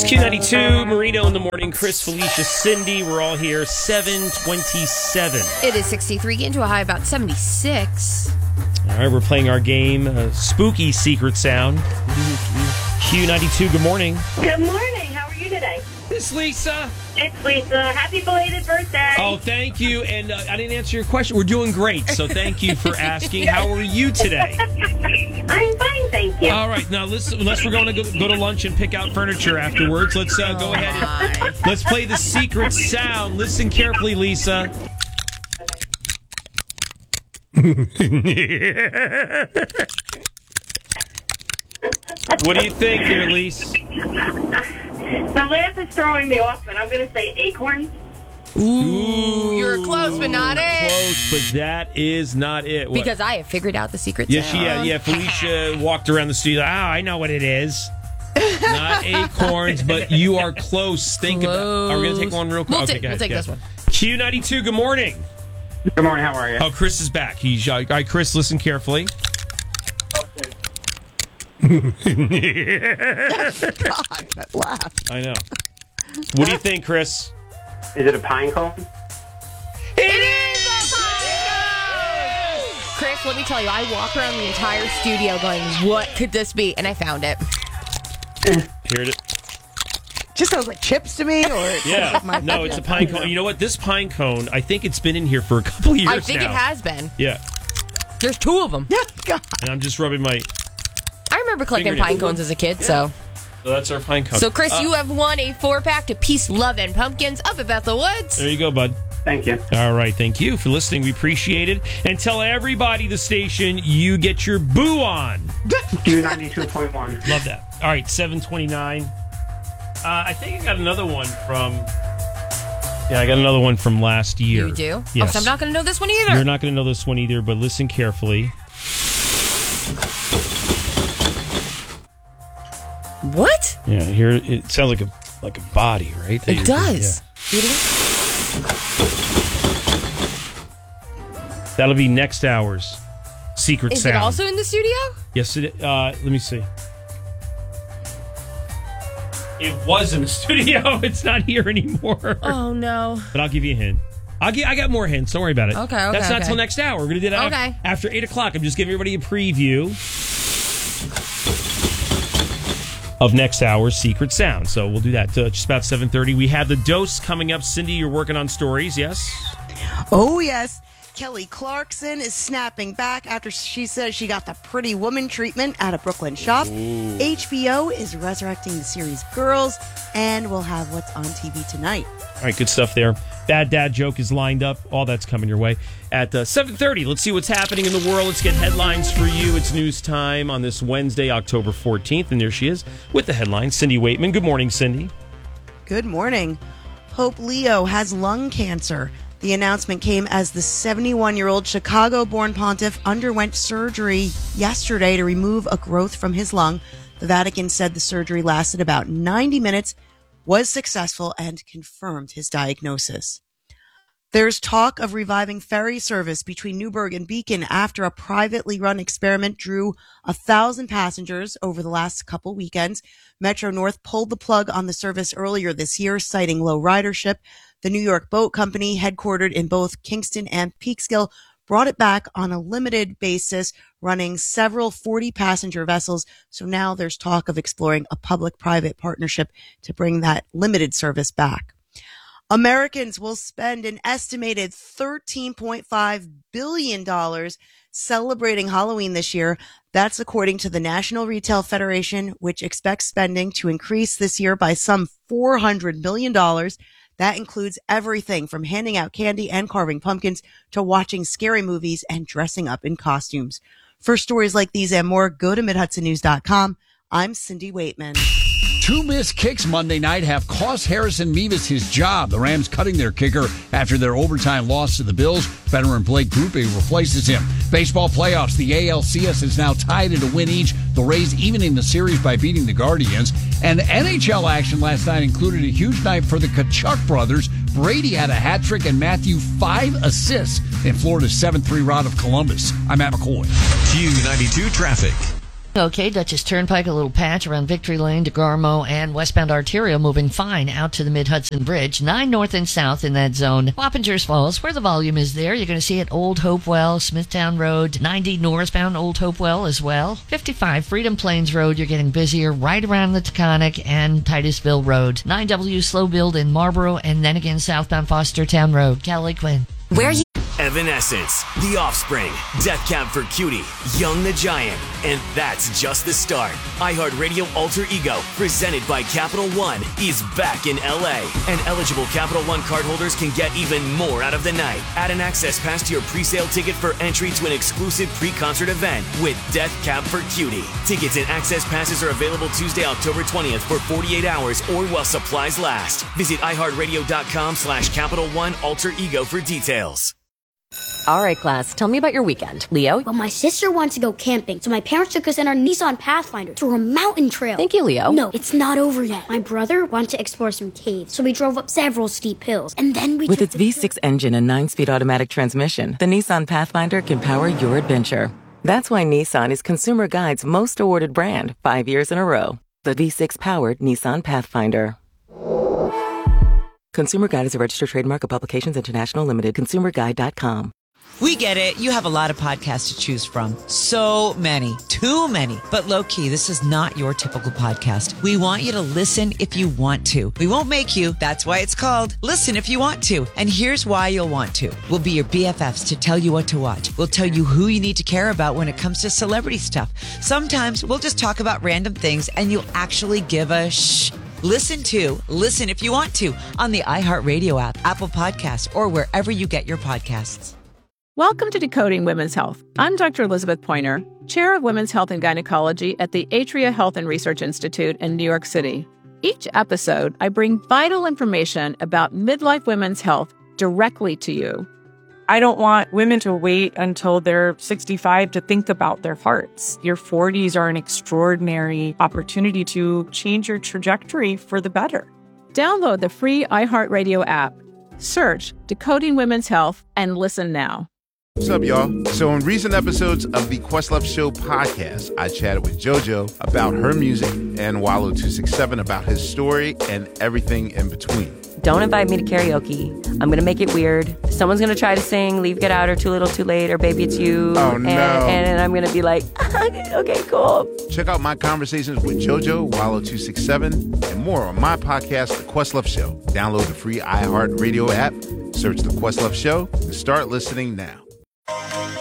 It's Q92, Marino in the morning, Chris, Felicia, Cindy. We're all here, 7:27. It is 63, getting to a high about 76. All right, we're playing our game, Spooky Secret Sound. Q92, good morning. Good morning. How are you today? It's Lisa. It's Lisa. Happy belated birthday. Oh, thank you. And I didn't answer your question. We're doing great, so thank you for asking. How are you today? I'm fine, thank you. All right, now listen, unless we're going to go to lunch and pick out furniture afterwards, let's go ahead and let's play the secret sound. Listen carefully, Lisa. What do you think here, Lise? The laugh is throwing me off, but I'm going to say acorns. Ooh, you're close, but not it. Close, but that is not it. What? Because I have figured out the secret Yes, sound. yeah. Felicia walked around the studio. I know what it is. Not acorns, but you are close. Think about. Are we going to take one real quick? We'll take this one. Q92. Good morning. Good morning. How are you? Oh, Chris is back. He's all right. Chris, listen carefully. God, that laugh. I know. What do you think, Chris? Is it a pine cone? It is a pine cone! Chris, let me tell you, I walk around the entire studio going, what could this be? And I found it. Here it is. Just sounds like chips to me, or No, it's a pine cone. You know what? This pine cone, I think it's been in here for a couple of years now. I think it has been. Yeah. There's two of them. Yeah, God. And I'm just rubbing my... I remember collecting pine cones as a kid, so that's our pine cone. So, Chris, you have won a 4-pack to Peace, Love, and Pumpkins up at Bethel Woods. There you go, bud. Thank you. All right, thank you for listening. We appreciate it. And tell everybody the station you get your boo on. Q92.1. Love that. All right, 7:29. I think I got another one from... Yeah, I got another one from last year. You do? Yes. Oh, so I'm not going to know this one either. You're not going to know this one either, but listen carefully. What? Yeah, here it sounds like a body, right? It does. Yeah. That'll be next hour's secret Is sound. it also in the studio? Yes, it. Let me see. It was in the studio. It's not here anymore. Oh no! But I'll give you a hint. I got more hints. Don't worry about it. Okay. That's not till next hour. We're gonna do that after 8 o'clock. I'm just giving everybody a preview of next hour's secret sound. So we'll do that just about 7:30. We have the dose coming up. Cindy, you're working on stories, yes? Oh, yes. Kelly Clarkson is snapping back after she says she got the Pretty Woman treatment at a Brooklyn shop. Ooh. HBO is resurrecting the series Girls, and we'll have what's on TV tonight. All right, good stuff there. Bad Dad Joke is lined up. All that's coming your way at 7:30. Let's see what's happening in the world. Let's get headlines for you. It's news time on this Wednesday, October 14th. And there she is with the headlines, Cindy Waitman. Good morning, Cindy. Good morning. Pope Leo has lung cancer. The announcement came as the 71-year-old Chicago-born pontiff underwent surgery yesterday to remove a growth from his lung. The Vatican said the surgery lasted about 90 minutes, was successful, and confirmed his diagnosis. There's talk of reviving ferry service between Newburgh and Beacon after a privately run experiment drew 1,000 passengers over the last couple weekends. Metro North pulled the plug on the service earlier this year, citing low ridership. The New York Boat Company, headquartered in both Kingston and Peekskill, brought it back on a limited basis, running several 40-passenger vessels. So now there's talk of exploring a public-private partnership to bring that limited service back. Americans will spend an estimated $13.5 billion celebrating Halloween this year. That's according to the National Retail Federation, which expects spending to increase this year by some $400 million. That includes everything from handing out candy and carving pumpkins to watching scary movies and dressing up in costumes. For stories like these and more, go to MidHudsonNews.com. I'm Cindy Waitman. Two missed kicks Monday night have cost Harrison Mevis his job. The Rams cutting their kicker after their overtime loss to the Bills. Veteran Blake Grupe replaces him. Baseball playoffs. The ALCS is now tied at a win each. The Rays evening the series by beating the Guardians. And NHL action last night included a huge night for the Tkachuk brothers. Brady had a hat trick and Matthew 5 assists in Florida's 7-3 rout of Columbus. I'm Matt McCoy. Q92 Traffic. Okay, Dutchess Turnpike, a little patch around Victory Lane, DeGarmo, and westbound arterial moving fine out to the Mid-Hudson Bridge. 9 north and south in that zone. Wappingers Falls, where the volume is there, you're going to see it Old Hopewell, Smithtown Road, 90 northbound Old Hopewell as well. 55 Freedom Plains Road, you're getting busier right around the Taconic and Titusville Road. 9W Slow Build in Marlboro, and then again southbound Fostertown Road. Kelly Quinn. Where you? Evanescence, The Offspring, Death Cab for Cutie, Young the Giant, and that's just the start. iHeartRadio Alter Ego, presented by Capital One, is back in LA, and eligible Capital One cardholders can get even more out of the night. Add an access pass to your pre-sale ticket for entry to an exclusive pre-concert event with Death Cab for Cutie. Tickets and access passes are available Tuesday, October 20th for 48 hours or while supplies last. Visit iHeartRadio.com/Capital One Alter Ego for details. All right, class, tell me about your weekend. Leo? Well, my sister wanted to go camping, so my parents took us in our Nissan Pathfinder to a mountain trail. Thank you, Leo. No, it's not over yet. My brother wanted to explore some caves, so we drove up several steep hills, and then we With its V6 engine and 9-speed automatic transmission, the Nissan Pathfinder can power your adventure. That's why Nissan is Consumer Guide's most awarded brand 5 years in a row. The V6-powered Nissan Pathfinder. Consumer Guide is a registered trademark of Publications International Limited. ConsumerGuide.com. We get it. You have a lot of podcasts to choose from. So many. Too many. But low-key, this is not your typical podcast. We want you to listen if you want to. We won't make you. That's why it's called Listen If You Want To. And here's why you'll want to. We'll be your BFFs to tell you what to watch. We'll tell you who you need to care about when it comes to celebrity stuff. Sometimes we'll just talk about random things and you'll actually give a shh. Listen If You Want To on the iHeartRadio app, Apple Podcasts, or wherever you get your podcasts. Welcome to Decoding Women's Health. I'm Dr. Elizabeth Pointer, Chair of Women's Health and Gynecology at the Atria Health and Research Institute in New York City. Each episode, I bring vital information about midlife women's health directly to you. I don't want women to wait until they're 65 to think about their hearts. Your 40s are an extraordinary opportunity to change your trajectory for the better. Download the free iHeartRadio app. Search Decoding Women's Health and listen now. What's up, y'all? So in recent episodes of the Questlove Show podcast, I chatted with JoJo about her music and Wallo267 about his story and everything in between. Don't invite me to karaoke. I'm going to make it weird. Someone's going to try to sing Leave, Get Out, or Too Little, Too Late, or Baby It's You. Oh, no. And I'm going to be like, okay, cool. Check out my conversations with JoJo, Wallo267, and more on my podcast, The Questlove Show. Download the free iHeartRadio app, search The Questlove Show, and start listening now.